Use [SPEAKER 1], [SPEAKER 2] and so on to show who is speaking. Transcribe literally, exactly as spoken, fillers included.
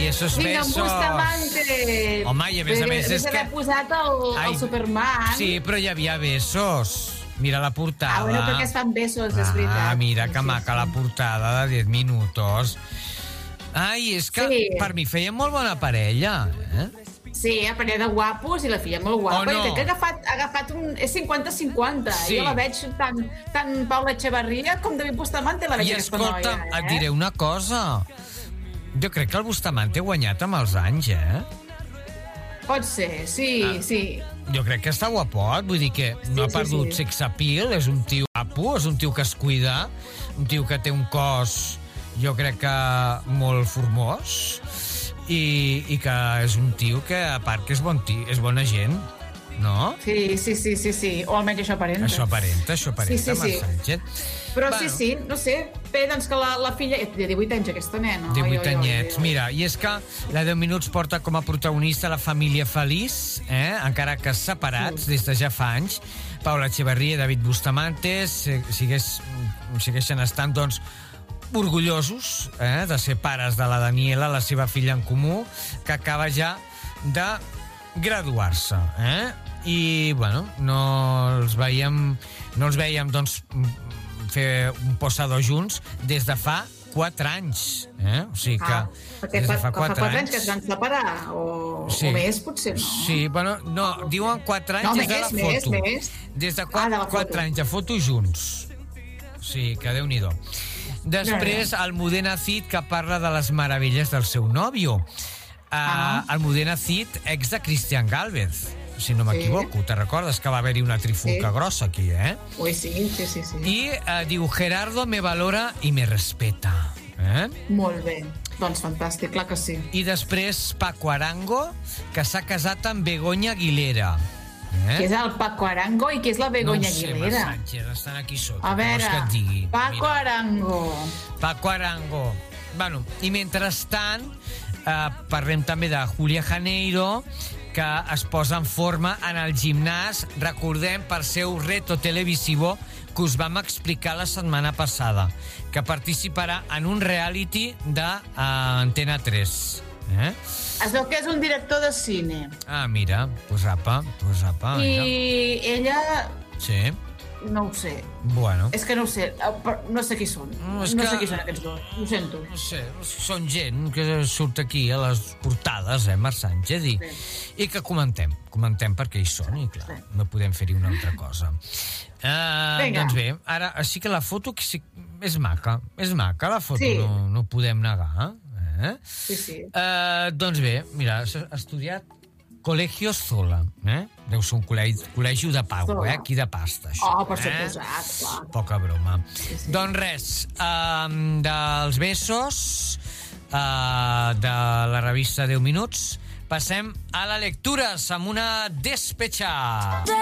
[SPEAKER 1] Ai, esos
[SPEAKER 2] Vinga,
[SPEAKER 1] besos.
[SPEAKER 2] Vinga, Bustamante.
[SPEAKER 1] Home, i a més a més és que...
[SPEAKER 2] S'ha posat el, el Superman.
[SPEAKER 1] Sí, però hi havia besos. Mira la portada.
[SPEAKER 2] Ah, bueno, perquè es fan besos, és veritat.
[SPEAKER 1] Ah, mira que maca la portada de diez minutos. Ai, és que sí. Per mi feien molt bona parella, eh?
[SPEAKER 2] Sí, a parella de guapos i la filla molt guapa.
[SPEAKER 1] Oh, no.
[SPEAKER 2] I crec que ha agafat, ha agafat un... És cinquanta cinquanta.
[SPEAKER 1] Sí.
[SPEAKER 2] Jo la veig tant, tant Paula Echevarría com David Bustamante la veig
[SPEAKER 1] I
[SPEAKER 2] aquesta
[SPEAKER 1] escolta,
[SPEAKER 2] noia, eh?
[SPEAKER 1] et diré una cosa. Jo crec que el Bustamante ha guanyat amb els anys, eh?
[SPEAKER 2] Pot ser, sí, ah. sí.
[SPEAKER 1] Jo crec que està guapot, vull dir que no
[SPEAKER 2] sí,
[SPEAKER 1] ha perdut
[SPEAKER 2] sí, sí.
[SPEAKER 1] sex appeal, és un tio guapo, és un tio que es cuida, un tio que té un cos, jo crec que molt formós, i, i que és un tio que, a part que és bon tio, és bona gent, no?
[SPEAKER 2] Sí, sí, sí, sí, sí. O almenys això aparenta.
[SPEAKER 1] Això aparenta, això aparenta,
[SPEAKER 2] sí, sí, sí.
[SPEAKER 1] Sánchez.
[SPEAKER 2] Però
[SPEAKER 1] bueno.
[SPEAKER 2] sí, sí, no sé. Bé, doncs que la, la filla... De divuit anys, aquesta nena.
[SPEAKER 1] divuit anyets. Mira, i és que la deu minuts porta com a protagonista la família feliç, eh? Encara que separats sí. des de ja fa anys. Paula Echevarría i David Bustamante sigues, segueixen estant, doncs, orgullosos eh, de ser pares de la Daniela, la seva filla en comú, que acaba ja de graduar-se. Eh? I, bueno, no els veiem, no els veiem, doncs, fer un posador junts des de fa quatre anys. Eh? O sigui que...
[SPEAKER 2] Ah, des de fa quatre, fa quatre anys, anys que es van separar, o, sí. o més, potser, no?
[SPEAKER 1] Sí, bueno, no, diuen quatre anys
[SPEAKER 2] no,
[SPEAKER 1] des
[SPEAKER 2] més,
[SPEAKER 1] de la
[SPEAKER 2] més,
[SPEAKER 1] foto.
[SPEAKER 2] Més.
[SPEAKER 1] Des de quatre, ah, de quatre anys de foto junts. Sí, que Déu-n'hi-do. Després, el Almudena Cid, que parla de les meravelles del seu nòvio. Uh, ah. Almudena Cid, ex de Cristian Gálvez, si no m'equivoco. Sí. Te recordes que va haver-hi una trifulca sí. grossa aquí, eh?
[SPEAKER 2] Ui, sí, sí, sí. sí.
[SPEAKER 1] I uh, diu, Gerardo me valora i me respeta. Eh?
[SPEAKER 2] Molt bé. Doncs fantàstic, clar que sí.
[SPEAKER 1] I després, Paco Arango, que s'ha casat amb Begoña Aguilera. Eh?
[SPEAKER 2] Qui és el Paco Arango i qui és la Begoña
[SPEAKER 1] no sé,
[SPEAKER 2] Aguilera?
[SPEAKER 1] Sánchez, estan aquí sota.
[SPEAKER 2] A veure,
[SPEAKER 1] que et digui.
[SPEAKER 2] Paco Mira. Arango.
[SPEAKER 1] Paco Arango. Bueno, i mentrestant, eh, parlem també de Julia Janeiro, que es posa en forma en el gimnàs, recordem, per seu reto televisivo que us vam explicar la setmana passada, que participarà en un reality d'Antena tres. Eh?
[SPEAKER 2] Es veu que és un director de cine.
[SPEAKER 1] Ah, mira, pues apa, pues apa.
[SPEAKER 2] I
[SPEAKER 1] mira.
[SPEAKER 2] ella...
[SPEAKER 1] Sí.
[SPEAKER 2] No ho sé.
[SPEAKER 1] Bueno.
[SPEAKER 2] És que no ho sé. No sé qui són. No, no
[SPEAKER 1] que...
[SPEAKER 2] sé qui són aquests dos. Ho sento.
[SPEAKER 1] No sé, són gent que surt aquí a les portades, eh, Marc Sánchez, i, sí. i que comentem. Comentem perquè hi són, i clar, sí. no podem fer-hi una altra cosa. Uh, doncs bé, ara, sí que la foto que sí, és maca. És maca, la foto, sí. no, no podem negar. Eh?
[SPEAKER 2] Sí, sí.
[SPEAKER 1] Uh, doncs bé, mira, has estudiat Colegio Zola, eh? Deu ser un col·legi, col·legi de pau, Zola. eh? Aquí de pasta, això.
[SPEAKER 2] Oh, per
[SPEAKER 1] eh?
[SPEAKER 2] suposat, clar.
[SPEAKER 1] Poca broma.
[SPEAKER 2] Sí, sí.
[SPEAKER 1] Doncs res, um, dels besos uh, de la revista deu minuts, passem a la lectura amb una despetxa.